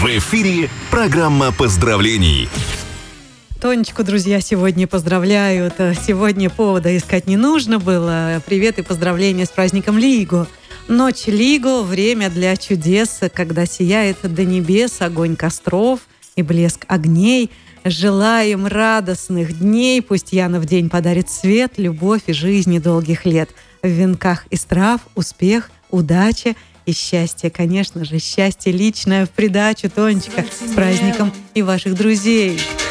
В эфире программа поздравлений. Тонечку, друзья, сегодня поздравляют. Сегодня повода искать не нужно было. Привет и поздравления с праздником Лиго. Ночь Лиго – время для чудес, когда сияет до небес огонь костров и блеск огней. Желаем радостных дней. Пусть Янов день подарит свет, любовь и жизни долгих лет. В венках из трав успех, удача и счастье. Конечно же, счастье личное в придачу, Тонечка, с праздником и ваших друзей.